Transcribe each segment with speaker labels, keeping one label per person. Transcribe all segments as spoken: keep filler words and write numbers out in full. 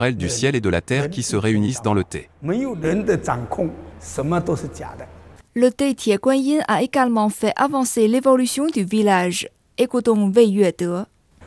Speaker 1: du ciel et de la terre qui se réunissent dans le thé.
Speaker 2: Le thé Tie Guan Yin a également fait avancer l'évolution du village. Écoutons Wei Yuede.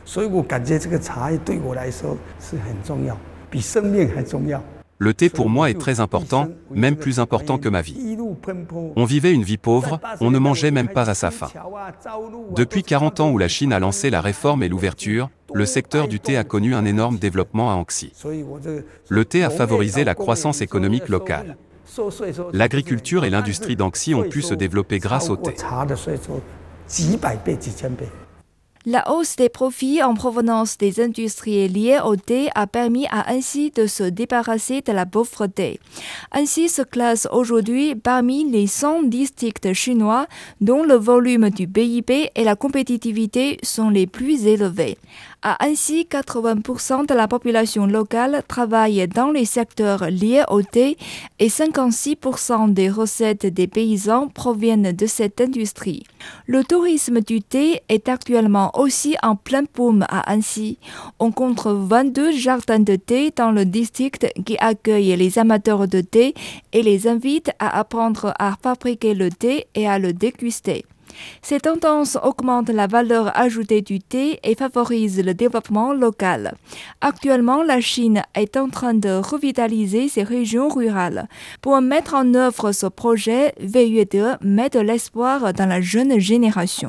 Speaker 1: Le thé pour moi est très important, même plus important que ma vie. On vivait une vie pauvre, on ne mangeait même pas à sa faim. Depuis quarante ans où la Chine a lancé la réforme et l'ouverture, le secteur du thé a connu un énorme développement à Anxi. Le thé a favorisé la croissance économique locale. L'agriculture et l'industrie d'Anxi ont pu se développer grâce au thé.
Speaker 2: La hausse des profits en provenance des industries liées au thé a permis à Anxi de se débarrasser de la pauvreté. Anxi se classe aujourd'hui parmi les cent districts chinois dont le volume du P I B et la compétitivité sont les plus élevés. À Anxi, quatre-vingts pour cent de la population locale travaille dans les secteurs liés au thé et cinquante-six pour cent des recettes des paysans proviennent de cette industrie. Le tourisme du thé est actuellement aussi en plein boom à Anxi. On compte vingt-deux jardins de thé dans le district qui accueillent les amateurs de thé et les invitent à apprendre à fabriquer le thé et à le déguster. Ces tendances augmentent la valeur ajoutée du thé et favorisent le développement local. Actuellement, la Chine est en train de revitaliser ses régions rurales. Pour mettre en œuvre ce projet, Wei Yuede met de l'espoir dans la jeune génération.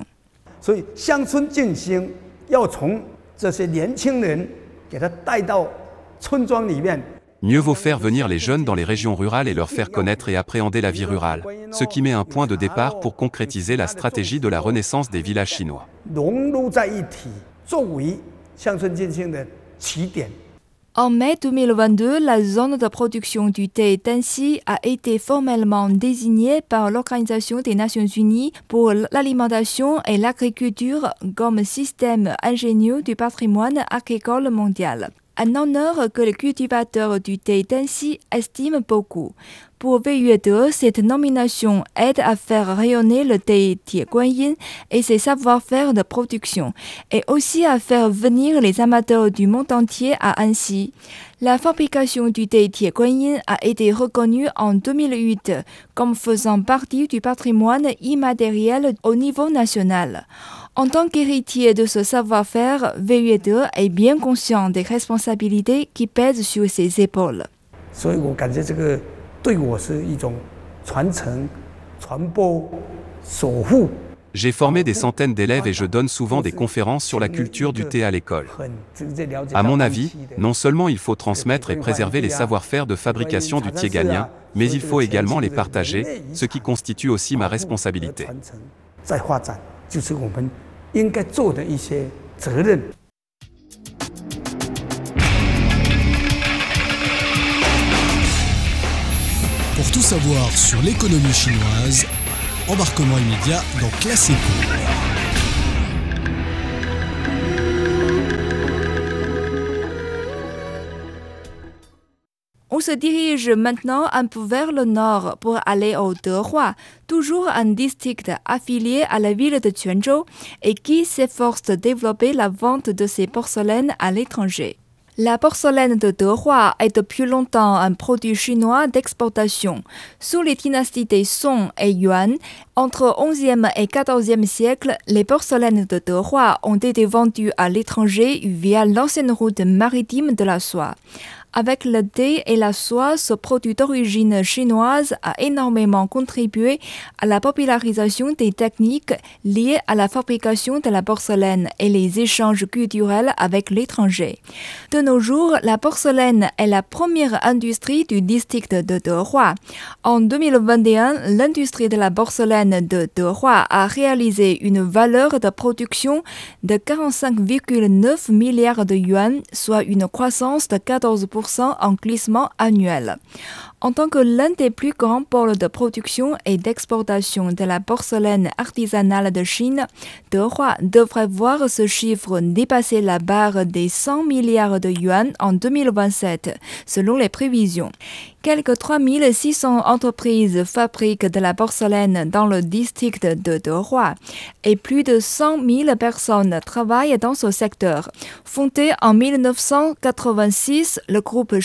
Speaker 1: Mieux vaut faire venir les jeunes dans les régions rurales et leur faire connaître et appréhender la vie rurale, ce qui met un point de départ pour concrétiser la stratégie de la renaissance des villages chinois.
Speaker 2: En mai deux mille vingt-deux, la zone de production du thé d'Anxi a été formellement désignée par l'Organisation des Nations Unies pour l'alimentation et l'agriculture comme système ingénieux du patrimoine agricole mondial. Un honneur que les cultivateurs du thé d'Anxi estiment beaucoup. Pour Wei Yuede, cette nomination aide à faire rayonner le thé Tie Guan Yin et ses savoir-faire de production, et aussi à faire venir les amateurs du monde entier à Anxi. La fabrication du thé Tie Guan Yin a été reconnue en deux mille huit comme faisant partie du patrimoine immatériel au niveau national. En tant qu'héritier de ce savoir-faire, Wei Yuede est bien conscient des responsabilités qui pèsent sur ses épaules.
Speaker 1: J'ai formé des centaines d'élèves et je donne souvent des conférences sur la culture du thé à l'école. À mon avis, non seulement il faut transmettre et préserver les savoir-faire de fabrication du thé ghanéen, mais il faut également les partager, ce qui constitue aussi ma responsabilité.
Speaker 3: Pour tout savoir sur l'économie chinoise, embarquement immédiat dans Classe Éco.
Speaker 2: On se dirige maintenant un peu vers le nord pour aller au Dehua, toujours un district affilié à la ville de Quanzhou et qui s'efforce de développer la vente de ses porcelaines à l'étranger. La porcelaine de Dehua est depuis longtemps un produit chinois d'exportation. Sous les dynasties des Song et Yuan, entre onzième et quatorzième siècle, les porcelaines de Dehua ont été vendues à l'étranger via l'ancienne route maritime de la soie. Avec le thé et la soie, ce produit d'origine chinoise a énormément contribué à la popularisation des techniques liées à la fabrication de la porcelaine et les échanges culturels avec l'étranger. De nos jours, la porcelaine est la première industrie du district de Dehua. En deux mille vingt et un, l'industrie de la porcelaine de Dehua a réalisé une valeur de production de quarante-cinq virgule neuf milliards de yuan, soit une croissance de quatorze pour cent en glissement annuel. En tant que l'un des plus grands pôles de production et d'exportation de la porcelaine artisanale de Chine, Dehua devrait voir ce chiffre dépasser la barre des cent milliards de yuan en deux mille vingt-sept, selon les prévisions. Quelques trois mille six cents entreprises fabriquent de la porcelaine dans le district de Dehua et plus de cent mille personnes travaillent dans ce secteur. Fondé en mille neuf cent quatre-vingt-six, le groupe groupe